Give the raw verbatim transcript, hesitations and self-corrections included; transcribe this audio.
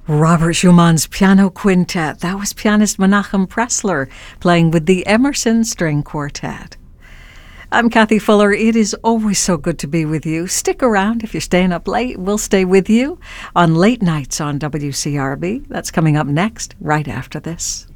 Robert Schumann's Piano Quintet. That was pianist Menachem Pressler playing with the Emerson String Quartet. I'm Kathy Fuller. It is always so good to be with you. Stick around if you're staying up late. We'll stay with you on Late Nights on W C R B. That's coming up next, right after this.